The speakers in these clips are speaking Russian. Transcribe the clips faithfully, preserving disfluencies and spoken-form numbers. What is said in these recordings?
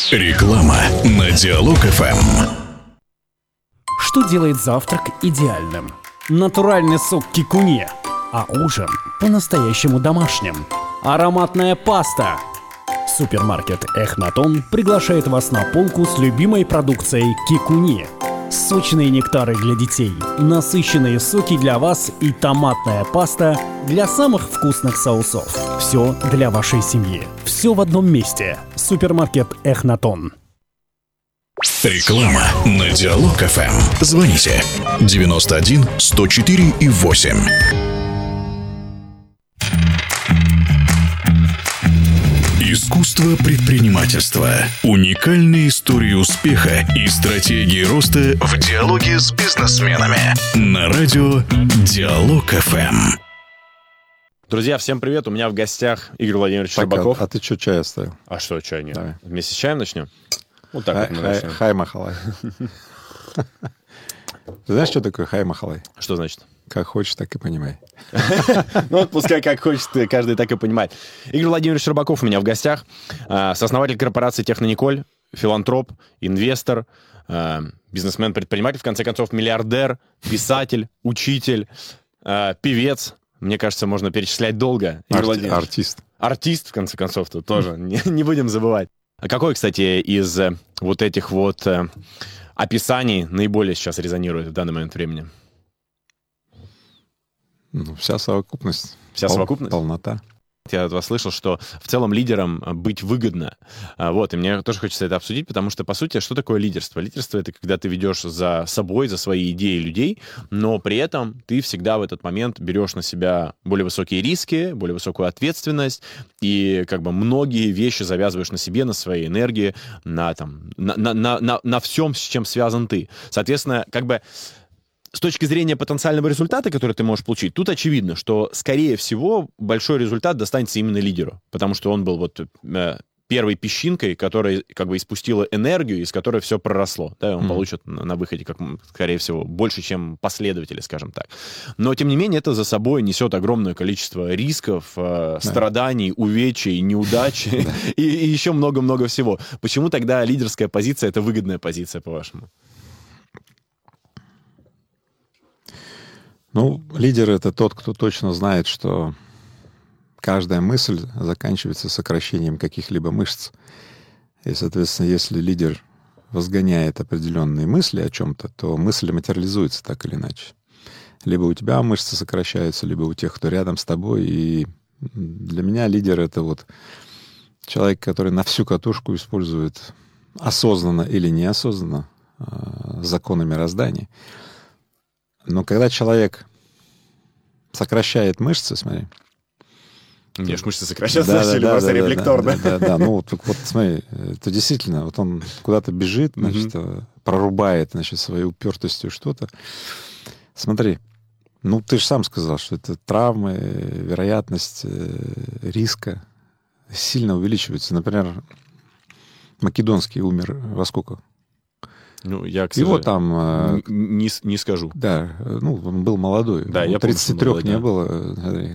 Реклама на Диалог эф эм. Что делает завтрак идеальным? Натуральный сок кикуне, а ужин по-настоящему домашним. Ароматная паста. Супермаркет Эхнатон приглашает вас на полку с любимой продукцией кикуне. Сочные нектары для детей, насыщенные соки для вас и томатная паста для самых вкусных соусов. Все для вашей семьи. Все в одном месте. Супермаркет Эхнатон. Реклама на Диалог эф эм. Звоните девяносто один сто четыре и восемь. Искусство предпринимательства. Уникальные истории успеха и стратегии роста в диалоге с бизнесменами. На радио Диалог эф эм. Друзья, всем привет. У меня в гостях Игорь Владимирович так, Рыбаков. А, а ты что, чай оставил? А что, чай нет? Давай. Вместе с чаем начнем? Вот так хай, вот мы хай, начнем. Хай Махалай. Ты знаешь, что такое хай Махалай? Что значит? Как хочешь, так и понимай. Ну вот пускай как хочет, каждый так и понимает. Игорь Владимирович Рыбаков у меня в гостях. Сооснователь корпорации Технониколь, филантроп, инвестор, бизнесмен-предприниматель, в конце концов, миллиардер, писатель, учитель, певец. Мне кажется, можно перечислять долго. Арти- артист. Артист, в конце концов, тут тоже. Не, не будем забывать. А какой, кстати, из вот этих вот описаний наиболее сейчас резонирует в данный момент времени? Ну, вся совокупность. Вся пол- совокупность? Полнота. Я от вас слышал, что в целом лидером быть выгодно. Вот, и мне тоже хочется это обсудить, потому что, по сути, что такое лидерство? Лидерство — это когда ты ведешь за собой, за свои идеи людей, но при этом ты всегда в этот момент берешь на себя более высокие риски, более высокую ответственность, и как бы многие вещи завязываешь на себе, на своей энергии, на, там, на, на, на, на, на всем, с чем связан ты. Соответственно, как бы с точки зрения потенциального результата, который ты можешь получить, тут очевидно, что, скорее всего, большой результат достанется именно лидеру, потому что он был вот э, первой песчинкой, которая как бы испустила энергию, из которой все проросло. Да, он mm-hmm. получит на, на выходе, как, скорее всего, больше, чем последователи, скажем так. Но, тем не менее, это за собой несет огромное количество рисков, э, страданий, увечий, неудач и, и еще много-много всего. Почему тогда лидерская позиция — это выгодная позиция, по-вашему? Ну, лидер — это тот, кто точно знает, что каждая мысль заканчивается сокращением каких-либо мышц. И, соответственно, если лидер возгоняет определенные мысли о чем-то, то мысль материализуется так или иначе. Либо у тебя мышцы сокращаются, либо у тех, кто рядом с тобой. И для меня лидер — это вот человек, который на всю катушку использует осознанно или неосознанно законы мироздания. Но когда человек сокращает мышцы, смотри. У меня ж мышцы сокращаются, да, начали да, просто да, рефлекторно. Да, да, да, ну вот, вот смотри, это действительно, вот он куда-то бежит, значит, mm-hmm. прорубает, значит, своей упертостью что-то. Смотри, ну ты же сам сказал, что это травмы, вероятность риска сильно увеличивается. Например, Македонский умер во сколько? Ну, я, к Его там... Н- не, не скажу. Да, ну, он был молодой. Да, я тридцати трёх не было.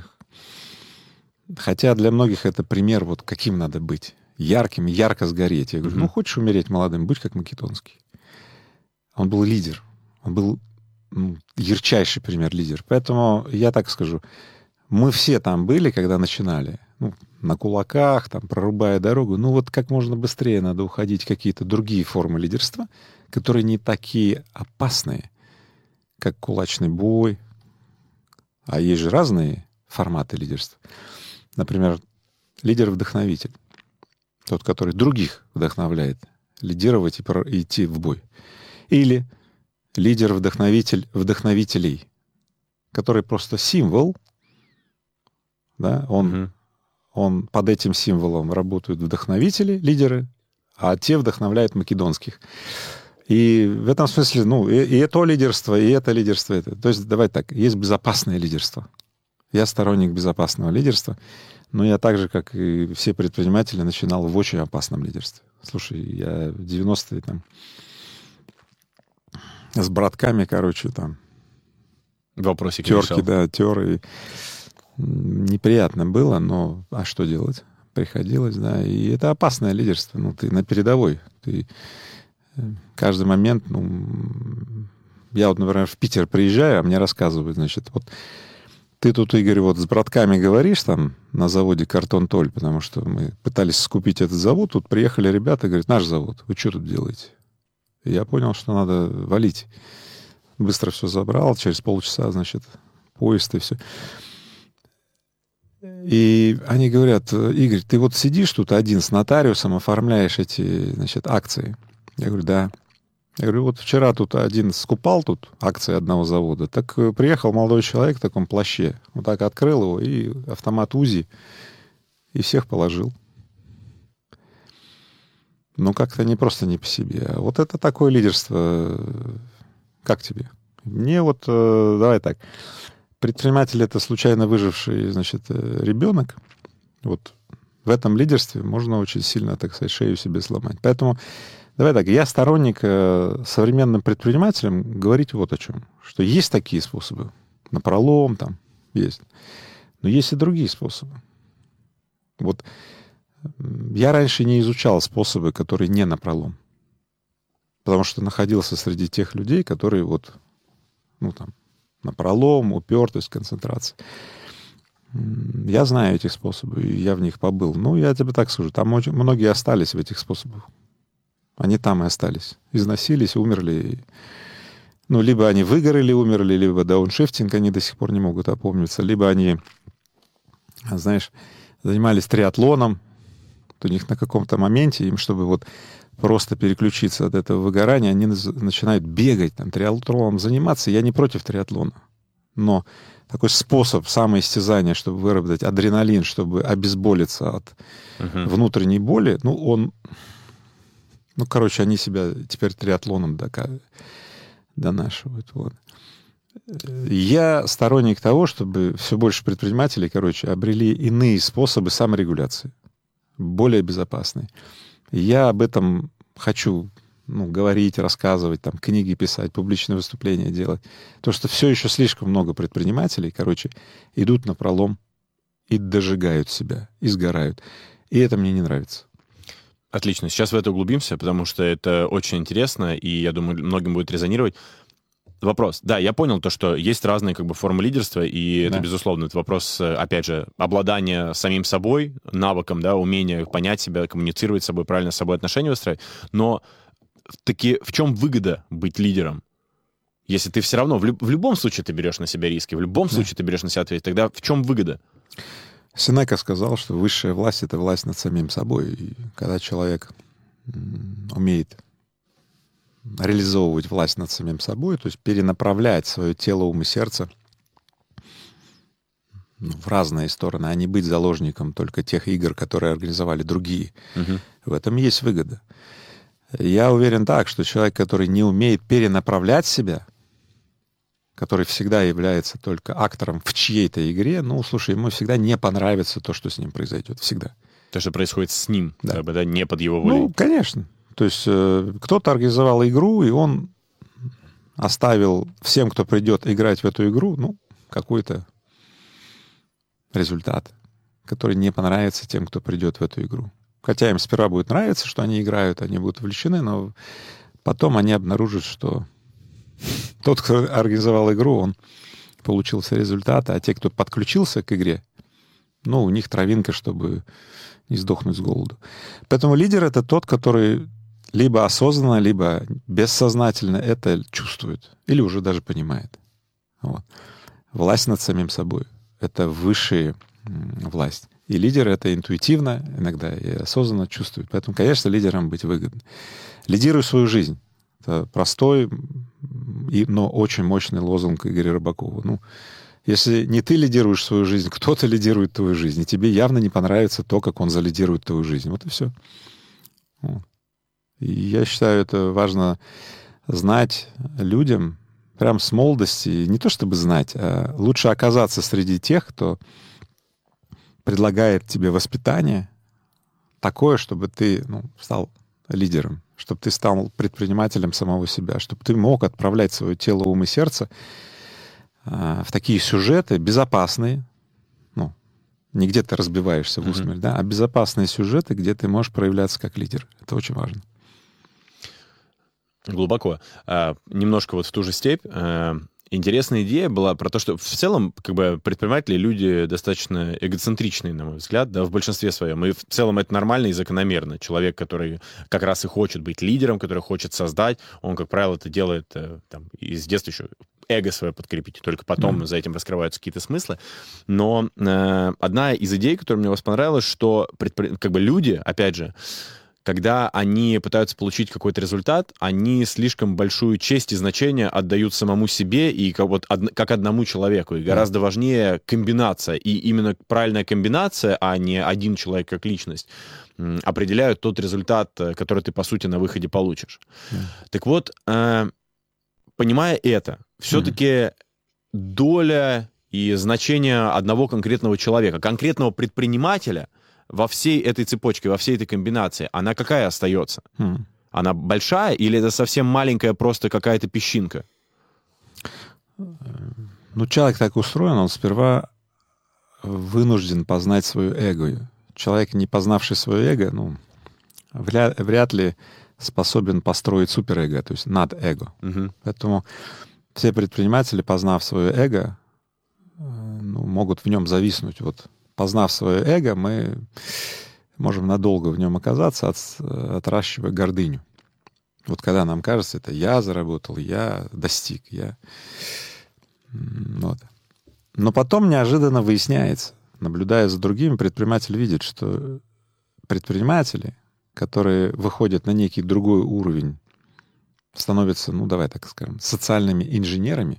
Хотя для многих это пример, вот каким надо быть. Ярким, ярко сгореть. Я говорю, mm-hmm. ну, хочешь умереть молодым, будь как Македонский. Он был лидер. Он был ну, ярчайший пример лидер. Поэтому я так скажу, мы все там были, когда начинали. Ну, на кулаках, там, прорубая дорогу. Ну, вот как можно быстрее надо уходить в какие-то другие формы лидерства, которые не такие опасные, как кулачный бой. А есть же разные форматы лидерства. Например, лидер-вдохновитель. Тот, который других вдохновляет лидировать и, и идти в бой. Или лидер-вдохновитель вдохновителей, который просто символ, да, он, угу. он под этим символом работают вдохновители, лидеры, а те вдохновляют македонских. И в этом смысле, ну, и, и это лидерство, и это лидерство. Это. То есть, давай так, есть безопасное лидерство. Я сторонник безопасного лидерства, но я так же, как и все предприниматели, начинал в очень опасном лидерстве. Слушай, я в девяностые там с братками, короче, там вопросики терки, решал. да, тер. И неприятно было, но а что делать? Приходилось, да. И это опасное лидерство. Ну, ты на передовой. Ты каждый момент, ну... Я вот, например, в Питер приезжаю, а мне рассказывают, значит, вот ты тут, Игорь, вот с братками говоришь там на заводе «Картон-Толь», потому что мы пытались скупить этот завод, тут приехали ребята, говорят, наш завод, вы что тут делаете? И я понял, что надо валить. Быстро все забрал, через полчаса, значит, поезд и все. И они говорят, Игорь, ты вот сидишь тут один с нотариусом, оформляешь эти, значит, акции. Я говорю, да. Я говорю, вот вчера тут один скупал тут акции одного завода, так приехал молодой человек в таком плаще, вот так открыл его, и автомат УЗИ, и всех положил. Ну, как-то не просто не по себе. А вот это такое лидерство. Как тебе? Мне вот, давай так, предприниматель — это случайно выживший, значит, ребенок. Вот в этом лидерстве можно очень сильно, так сказать, шею себе сломать. Поэтому давай так, я сторонник э, современным предпринимателям говорить вот о чем. Что есть такие способы. Напролом там есть. Но есть и другие способы. Вот я раньше не изучал способы, которые не напролом. Потому что находился среди тех людей, которые вот, ну там, напролом, упертость, концентрация. Я знаю эти способы, и я в них побыл. Ну, я тебе так скажу, там очень, многие остались в этих способах. Они там и остались. Износились, умерли. Ну, либо они выгорели, умерли, либо дауншифтинг они до сих пор не могут опомниться, либо они, знаешь, занимались триатлоном. У них на каком-то моменте, им, чтобы вот просто переключиться от этого выгорания, они начинают бегать, там, триатлоном заниматься. Я не против триатлона. Но такой способ самоистязания, чтобы выработать адреналин, чтобы обезболиться от uh-huh. внутренней боли, ну, он... Ну, короче, они себя теперь триатлоном донашивают. Вот. Я сторонник того, чтобы все больше предпринимателей, короче, обрели иные способы саморегуляции, более безопасные. Я об этом хочу, ну, говорить, рассказывать, там, книги писать, публичные выступления делать. Потому что все еще слишком много предпринимателей, короче, идут напролом и дожигают себя, и сгорают. И это мне не нравится. Отлично. Сейчас в это углубимся, потому что это очень интересно, и, я думаю, многим будет резонировать. Вопрос. Да, я понял то, что есть разные как бы формы лидерства, и да. это, безусловно, это вопрос, опять же, обладания самим собой, навыком, да, умения понять себя, коммуницировать с собой, правильно с собой отношения выстраивать. Но таки в чем выгода быть лидером? Если ты все равно, в, люб- в любом случае ты берешь на себя риски, в любом да. случае ты берешь на себя ответственность, тогда в чем выгода? Сенека сказал, что высшая власть — это власть над самим собой. И когда человек умеет реализовывать власть над самим собой, то есть перенаправлять свое тело, ум и сердце в разные стороны, а не быть заложником только тех игр, которые организовали другие, угу. в этом есть выгода. Я уверен так, что человек, который не умеет перенаправлять себя, который всегда является только актором в чьей-то игре, ну, слушай, ему всегда не понравится то, что с ним произойдет. Всегда. То, что происходит с ним, да. как бы, да, не под его волей. Ну, конечно. То есть э, кто-то организовал игру, и он оставил всем, кто придет играть в эту игру, ну, какой-то результат, который не понравится тем, кто придет в эту игру. Хотя им сперва будет нравиться, что они играют, они будут увлечены, но потом они обнаружат, что тот, кто организовал игру, он получил все результаты, а те, кто подключился к игре, ну, у них травинка, чтобы не сдохнуть с голоду. Поэтому лидер — это тот, который либо осознанно, либо бессознательно это чувствует или уже даже понимает. Вот. Власть над самим собой — это высшая власть. И лидер это интуитивно, иногда и осознанно чувствует. Поэтому, конечно, лидером быть выгодно. Лидируй свою жизнь. Это простой, но очень мощный лозунг Игоря Рыбакова. Ну, если не ты лидируешь свою жизнь, кто-то лидирует твою жизнь, и тебе явно не понравится то, как он залидирует твою жизнь. Вот и все. Вот. И я считаю, это важно знать людям прям с молодости. Не то чтобы знать, а лучше оказаться среди тех, кто предлагает тебе воспитание такое, чтобы ты, ну, стал лидером, чтобы ты стал предпринимателем самого себя, чтобы ты мог отправлять свое тело, ум и сердце э, в такие сюжеты безопасные, ну, Не где ты разбиваешься в усмерть, mm-hmm. да, а безопасные сюжеты, где ты можешь проявляться как лидер. Это очень важно. Глубоко. А, немножко вот в ту же степь. А, интересная идея была про то, что в целом как бы предприниматели люди достаточно эгоцентричные, на мой взгляд, да, в большинстве своем. И в целом это нормально и закономерно. Человек, который как раз и хочет быть лидером, который хочет создать, он, как правило, это делает там, из детства еще эго свое подкрепить, только потом mm. за этим раскрываются какие-то смыслы. Но э, одна из идей, которая мне у вас понравилась, что предпри... как бы люди, опять же, когда они пытаются получить какой-то результат, они слишком большую честь и значение отдают самому себе и как, вот, од, как одному человеку. И гораздо важнее комбинация. И именно правильная комбинация, а не один человек как личность, определяют тот результат, который ты, по сути, на выходе получишь. Mm. Так вот, э, понимая это, все-таки mm. доля и значение одного конкретного человека, конкретного предпринимателя во всей этой цепочке, во всей этой комбинации, она какая остается? Mm. Она большая или это совсем маленькая просто какая-то песчинка? Ну, человек так устроен, он сперва вынужден познать свое эго. Человек, не познавший свое эго, ну, вряд, вряд ли способен построить суперэго, то есть над-эго. Mm-hmm. Поэтому все предприниматели, познав свое эго, ну, могут в нем зависнуть. Вот познав свое эго, мы можем надолго в нем оказаться, от, отращивая гордыню. Вот когда нам кажется, это я заработал, я достиг, я... Вот. Но потом неожиданно выясняется, наблюдая за другими, предприниматель видит, что предприниматели, которые выходят на некий другой уровень, становятся, ну, давай так скажем, социальными инженерами,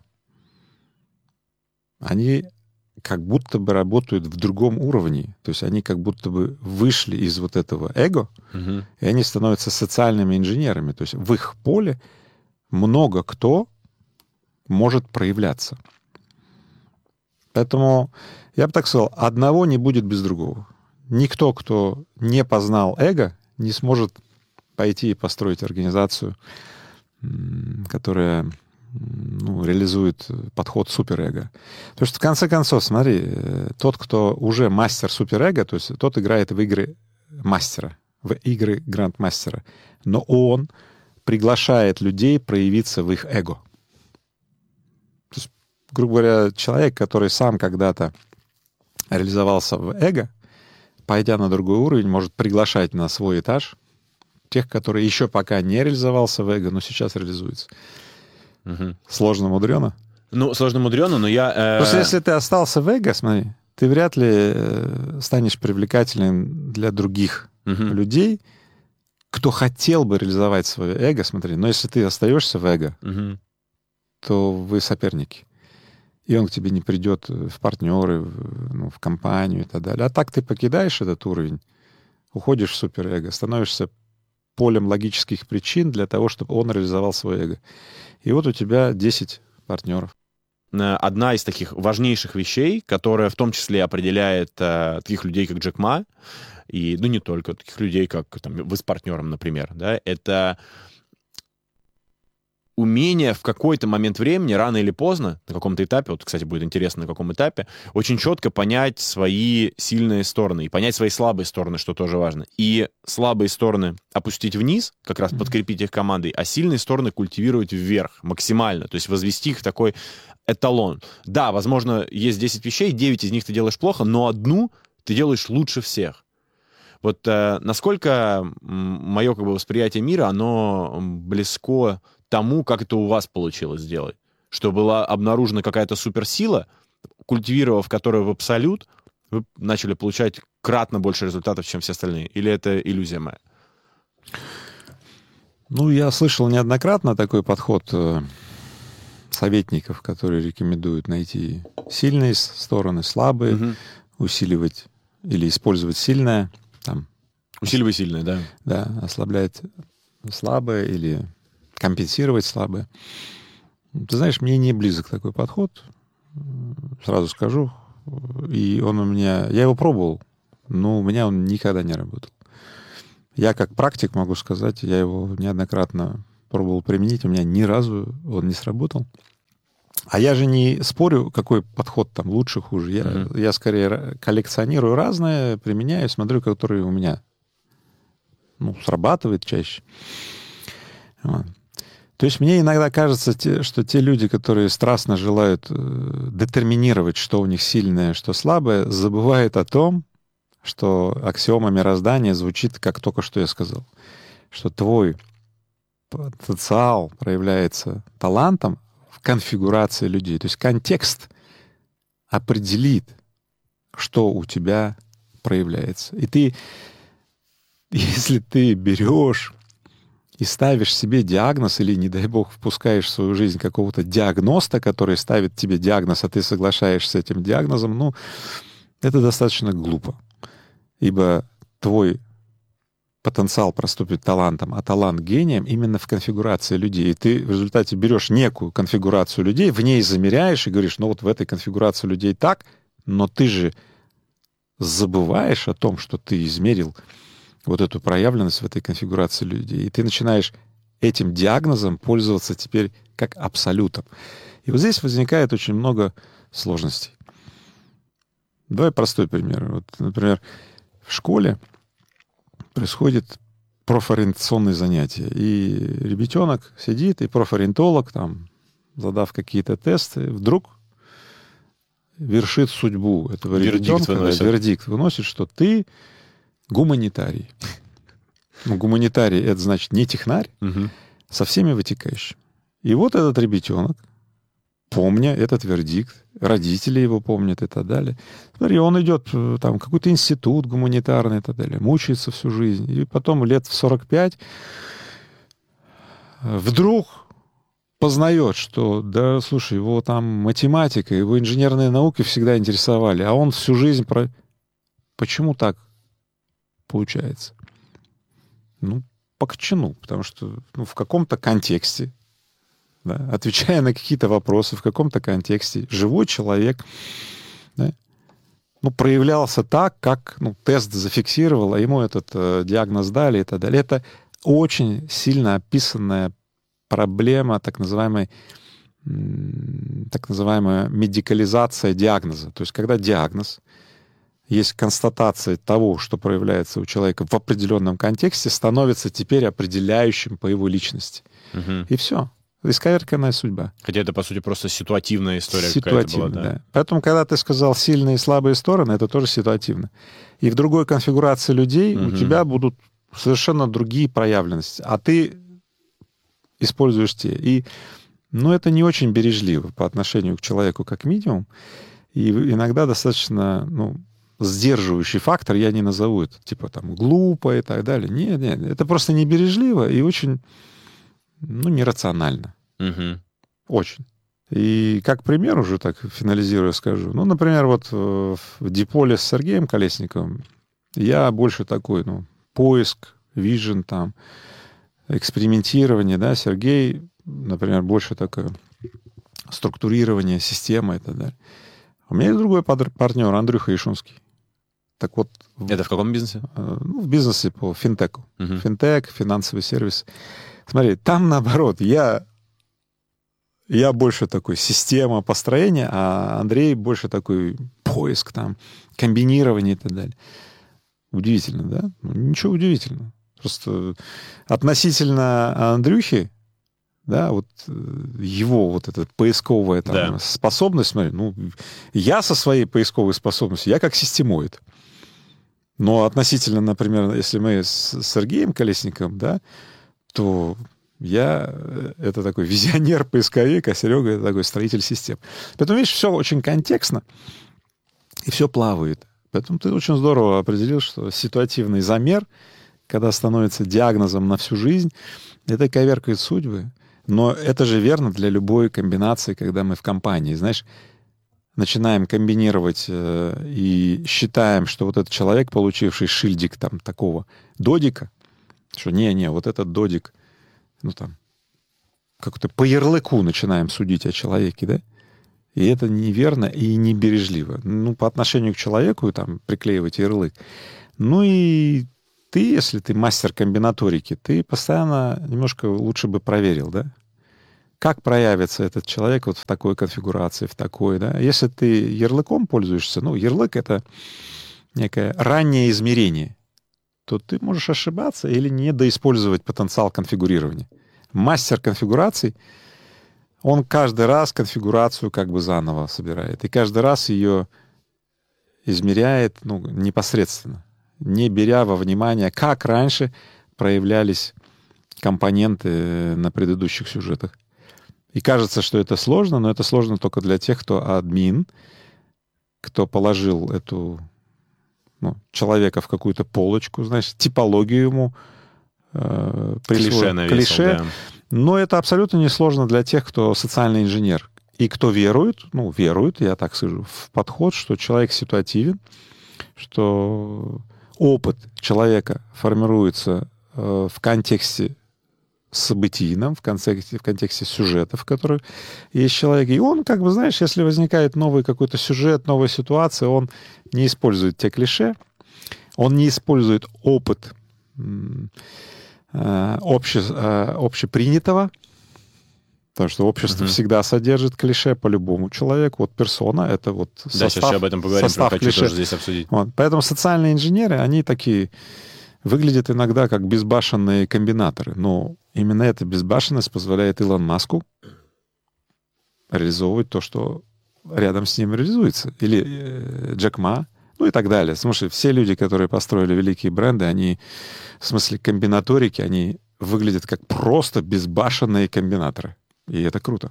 они как будто бы работают в другом уровне. То есть они как будто бы вышли из вот этого эго, угу. и они становятся социальными инженерами. То есть в их поле много кто может проявляться. Поэтому я бы так сказал, одного не будет без другого. Никто, кто не познал эго, не сможет пойти и построить организацию, которая, ну, реализует подход суперэго. Потому что, в конце концов, смотри, тот, кто уже мастер суперэго, то есть тот играет в игры мастера, в игры грандмастера, но он приглашает людей проявиться в их эго. То есть, грубо говоря, человек, который сам когда-то реализовался в эго, пойдя на другой уровень, может приглашать на свой этаж тех, которые еще пока не реализовался в эго, но сейчас реализуется. Угу. Сложно, мудрено? Ну, сложно, мудрено, но я... Э... Потому что если ты остался в эго, смотри, ты вряд ли э, станешь привлекательным для других угу. людей, кто хотел бы реализовать свое эго, смотри. Но если ты остаешься в эго, угу. то вы соперники. И он к тебе не придет в партнеры, в, ну, в компанию и так далее. А так ты покидаешь этот уровень, уходишь в суперэго, становишься полем логических причин для того, чтобы он реализовал свое эго. И вот у тебя десять партнеров. Одна из таких важнейших вещей, которая в том числе определяет э, таких людей, как Джек Ма, и, ну, не только, таких людей, как там, вы с партнером, например, да, это умение в какой-то момент времени, рано или поздно, на каком-то этапе, вот, кстати, будет интересно, на каком этапе, очень четко понять свои сильные стороны и понять свои слабые стороны, что тоже важно. И слабые стороны опустить вниз, как раз подкрепить их командой, а сильные стороны культивировать вверх максимально, то есть возвести их в такой эталон. Да, возможно, есть десять вещей, девять из них ты делаешь плохо, но одну ты делаешь лучше всех. Вот э, насколько мое как бы восприятие мира, оно близко тому, как это у вас получилось сделать. Что была обнаружена какая-то суперсила, культивировав которую в абсолют, вы начали получать кратно больше результатов, чем все остальные. Или это иллюзия моя? Ну, я слышал неоднократно такой подход э, советников, которые рекомендуют найти сильные стороны, слабые, угу. усиливать или использовать сильное. Там, Усиливай сильное, да. Да, ослаблять слабое или компенсировать слабое. Ты знаешь, мне не близок такой подход, сразу скажу. И он у меня... Я его пробовал, но у меня он никогда не работал. Я как практик могу сказать, я его неоднократно пробовал применить, у меня ни разу он не сработал. А я же не спорю, какой подход там лучше, хуже. Я, mm-hmm. я скорее коллекционирую разное, применяю, смотрю, которые у меня ну, срабатывает чаще. Вот. То есть мне иногда кажется, что те люди, которые страстно желают детерминировать, что у них сильное, что слабое, забывают о том, что аксиома мироздания звучит, как только что я сказал, что твой потенциал проявляется талантом в конфигурации людей. То есть контекст определит, что у тебя проявляется. И ты, если ты берешь и ставишь себе диагноз, или, не дай бог, впускаешь в свою жизнь какого-то диагноста, который ставит тебе диагноз, а ты соглашаешься с этим диагнозом, ну, это достаточно глупо. Ибо твой потенциал проступит талантом, а талант гением именно в конфигурации людей. И ты в результате берешь некую конфигурацию людей, в ней замеряешь и говоришь, ну вот в этой конфигурации людей так, но ты же забываешь о том, что ты измерил вот эту проявленность в этой конфигурации людей. И ты начинаешь этим диагнозом пользоваться теперь как абсолютом. И вот здесь возникает очень много сложностей. Давай простой пример. Вот, например, в школе происходит профориентационные занятия. И ребятенок сидит, и профориентолог, там, задав какие-то тесты, вдруг вершит судьбу этого вердикт ребятенка. Выносит. Да, вердикт выносит, что ты гуманитарий. Ну, гуманитарий — это значит не технарь, Угу. со всеми вытекающими. И вот этот ребятенок, помня этот вердикт, родители его помнят и так далее. Смотри, он идет там, в какой-то институт гуманитарный и так далее, мучается всю жизнь. И потом лет в сорок пять вдруг познает, что, да, слушай, его там математика, его инженерные науки всегда интересовали, а он всю жизнь... Про... Почему так получается? Ну, по кочану, потому что ну, в каком-то контексте, да, отвечая на какие-то вопросы, в каком-то контексте, живой человек, да, ну, проявлялся так, как ну, тест зафиксировал, а ему этот э, диагноз дали и так далее. Это очень сильно описанная проблема так называемой, м, так называемая медикализация диагноза. То есть когда диагноз, есть констатация того, что проявляется у человека в определенном контексте, становится теперь определяющим по его личности. Угу. И все. Исковерканная судьба. Хотя это, по сути, просто ситуативная история Ситуативно, какая-то была, да? да. Поэтому, когда ты сказал сильные и слабые стороны, это тоже ситуативно. И в другой конфигурации людей угу. у тебя будут совершенно другие проявленности, а ты используешь те. И, ну, это не очень бережливо по отношению к человеку как минимум. И иногда достаточно, ну, сдерживающий фактор, я не назову это, типа там глупо и так далее. Нет, нет, это просто не бережливо и очень, ну, нерационально. Угу. Очень. И как пример уже так финализируя скажу. Ну, например, вот в Диполе с Сергеем Колесниковым я больше такой, ну, поиск, вижен там, экспериментирование, да, Сергей, например, больше такое структурирование системы и так далее. У меня есть другой партнер, Андрюха Ишунский. Так вот... Это в каком бизнесе? Ну, в бизнесе по финтеку. Uh-huh. Финтек, финансовый сервис. Смотри, там наоборот, я, я больше такой система построения, а Андрей больше такой поиск, там, комбинирование и так далее. Удивительно, да? Ну, ничего удивительного. Просто относительно Андрюхи, да, вот его вот эта поисковая там, да. способность, смотри, ну, я со своей поисковой способностью, я как системоид. Но относительно, например, если мы с Сергеем Колесниковым, да, то я это такой визионер-поисковик, а Серега это такой строитель систем. Поэтому, видишь, все очень контекстно, и все плавает. Поэтому ты очень здорово определил, что ситуативный замер, когда становится диагнозом на всю жизнь, это коверкает судьбы. Но это же верно для любой комбинации, когда мы в компании, знаешь, начинаем комбинировать э, и считаем, что вот этот человек, получивший шильдик там такого додика, что не-не, вот этот додик, ну там, как-то по ярлыку начинаем судить о человеке, да? И это неверно и не бережливо. Ну, по отношению к человеку там приклеивать ярлык. Ну и ты, если ты мастер комбинаторики, ты постоянно немножко лучше бы проверил, да? как проявится этот человек вот в такой конфигурации, в такой, да. Если ты ярлыком пользуешься, ну, ярлык — это некое раннее измерение, то ты можешь ошибаться или недоиспользовать потенциал конфигурирования. Мастер конфигураций, он каждый раз конфигурацию как бы заново собирает, и каждый раз ее измеряет, ну, непосредственно, не беря во внимание, как раньше проявлялись компоненты на предыдущих сюжетах. И кажется, что это сложно, но это сложно только для тех, кто админ, кто положил эту, ну, человека в какую-то полочку, знаешь, типологию ему э, присвоил. Клише навесил, Клише. Да. Но это абсолютно несложно для тех, кто социальный инженер. И кто верует, ну, верует, я так скажу, в подход, что человек ситуативен, что опыт человека формируется э, в контексте событийном, в контексте, в контексте сюжета, в котором есть человек. И он, как бы, знаешь, если возникает новый какой-то сюжет, новая ситуация, он не использует те клише, он не использует опыт э, обще, э, общепринятого, потому что общество uh-huh. всегда содержит клише по любому человеку. Вот персона — это вот да, состав, сейчас об этом поговорим, состав хочу клише. тоже здесь обсудить. Вот. Поэтому социальные инженеры, они такие выглядят иногда как безбашенные комбинаторы. Но именно эта безбашенность позволяет Илону Маску реализовывать то, что рядом с ним реализуется. Или э, Джек Ма, ну и так далее. Слушай, все люди, которые построили великие бренды, они в смысле комбинаторики, они выглядят как просто безбашенные комбинаторы. И это круто.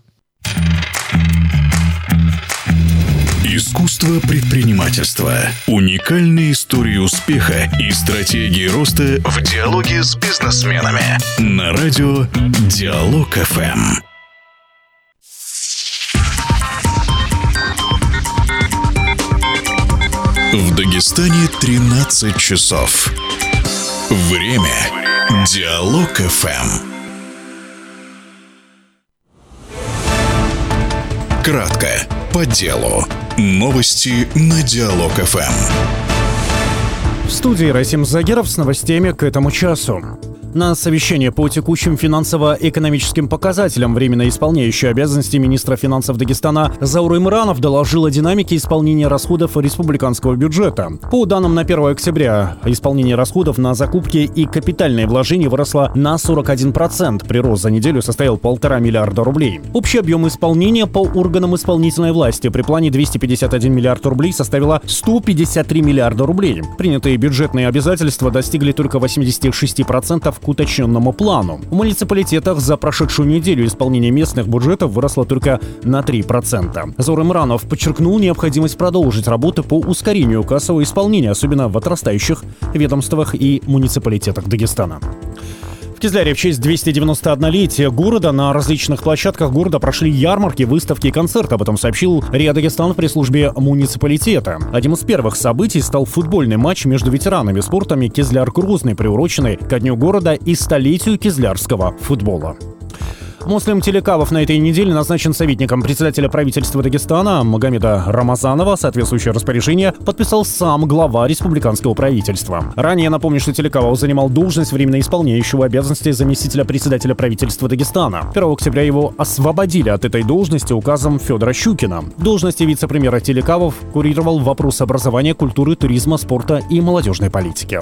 Искусство предпринимательства. Уникальные истории успеха и стратегии роста в диалоге с бизнесменами. На радио Диалог эф эм. В Дагестане тринадцать часов. Время. Диалог эф эм. Кратко, по делу. Новости на Диалог эф эм. В студии Расим Загиров с новостями к этому часу. На совещании по текущим финансово-экономическим показателям временно исполняющий обязанности министра финансов Дагестана Заур Имранов доложил о динамике исполнения расходов республиканского бюджета. По данным на первое октября, исполнение расходов на закупки и капитальные вложения выросло на сорок один процент. Прирост за неделю составил полтора миллиарда рублей. Общий объем исполнения по органам исполнительной власти при плане двести пятьдесят один миллиард рублей составило сто пятьдесят три миллиарда рублей. Принятые бюджетные обязательства достигли только восемьдесят шесть процентов к уточненному плану. В муниципалитетах за прошедшую неделю исполнение местных бюджетов выросло только на три процента. Заур Имранов подчеркнул необходимость продолжить работы по ускорению кассового исполнения, особенно в отрастающих ведомствах и муниципалитетах Дагестана. В Кизляре в честь двухсот девяноста однолетия города на различных площадках города прошли ярмарки, выставки и концерты. Об этом сообщил РИА Дагестан в пресс-службе муниципалитета. Одним из первых событий стал футбольный матч между ветеранами спорта Кизляр-Грозный, приуроченный ко дню города и столетию кизлярского футбола. Муслим Телекавов на этой неделе назначен советником председателя правительства Дагестана Магомеда Рамазанова. Соответствующее распоряжение подписал сам глава республиканского правительства. Ранее, напомню, что Телекавов занимал должность временно исполняющего обязанности заместителя председателя правительства Дагестана. первого октября его освободили от этой должности указом Федора Щукина. В должности вице-премьера Телекавов курировал вопросы образования, культуры, туризма, спорта и молодежной политики.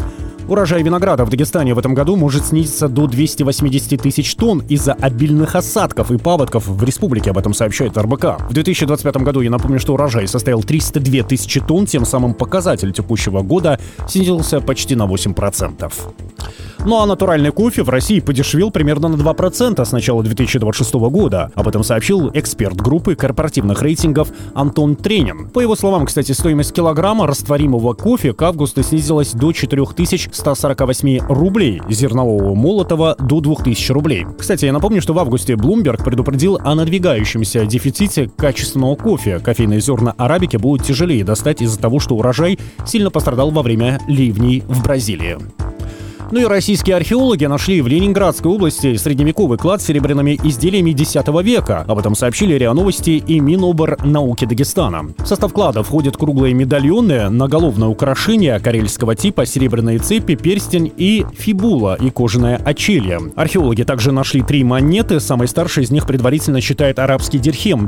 Урожай винограда в Дагестане в этом году может снизиться до двухсот восьмидесяти тысяч тонн из-за обильных осадков и паводков в республике, об этом сообщает эр бэ ка. В две тысячи двадцать пятом году, я напомню, что урожай составил триста две тысячи тонн, тем самым показатель текущего года снизился почти на восемь процентов. Ну а натуральный кофе в России подешевел примерно на два процента с начала две тысячи двадцать шестого года. Об этом сообщил эксперт группы корпоративных рейтингов Антон Тренин. По его словам, кстати, стоимость килограмма растворимого кофе к августу снизилась до четырёх тысяч ста сорока восьми рублей, зернового молотого до двух тысяч рублей. Кстати, я напомню, что в августе Bloomberg предупредил о надвигающемся дефиците качественного кофе. Кофейные зерна арабики будут тяжелее достать из-за того, что урожай сильно пострадал во время ливней в Бразилии. Ну и российские археологи нашли в Ленинградской области средневековый клад с серебряными изделиями десятого века. Об этом сообщили РИА Новости и Миноборнауки Дагестана. В состав клада входят круглые медальоны, наголовное украшение карельского типа, серебряные цепи, перстень и фибула и кожаное очелье. Археологи также нашли три монеты. Самой старшей из них предварительно считает арабский дирхем